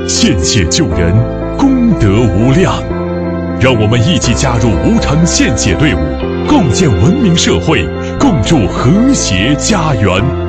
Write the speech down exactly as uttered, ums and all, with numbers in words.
献血救人，功德无量。让我们一起加入无偿献血队伍，共建文明社会，共筑和谐家园。